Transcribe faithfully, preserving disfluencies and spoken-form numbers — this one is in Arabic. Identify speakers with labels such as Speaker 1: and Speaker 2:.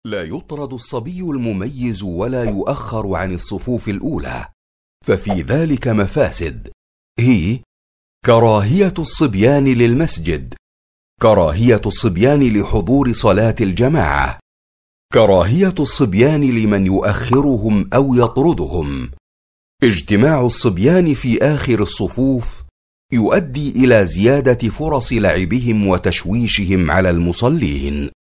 Speaker 1: لا يطرد الصبي المميز ولا يؤخر عن الصفوف الأولى، ففي ذلك مفاسد، هي كراهية الصبيان للمسجد، كراهية الصبيان لحضور صلاة الجماعة، كراهية الصبيان لمن يؤخرهم أو يطردهم. اجتماع الصبيان في آخر الصفوف يؤدي إلى زيادة فرص لعبهم وتشويشهم على المصلين.